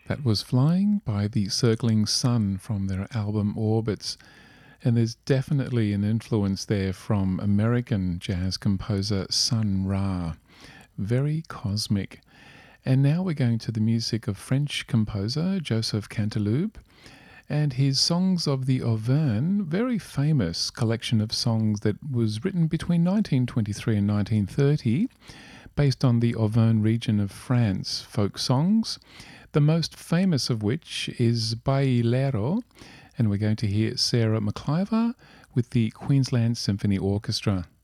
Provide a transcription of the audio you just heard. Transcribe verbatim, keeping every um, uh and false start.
That was Flying by the Circling Sun from their album Orbits. And there's definitely an influence there from American jazz composer Sun Ra. Very cosmic. And now we're going to the music of French composer Joseph Canteloube and his Songs of the Auvergne, very famous collection of songs that was written between nineteen twenty-three and nineteen thirty, based on the Auvergne region of France folk songs, the most famous of which is Bailero, and we're going to hear Sarah McIver with the Queensland Symphony Orchestra.